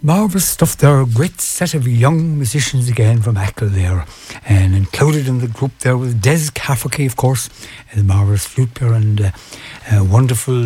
Marvellous stuff there. Great set of young musicians again from Achill there. And included in the group there was Des Cafferty, of course, the marvellous flute player and wonderful